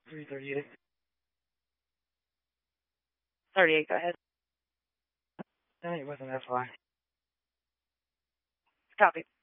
338. 38, go ahead. No, it wasn't FY. Copy.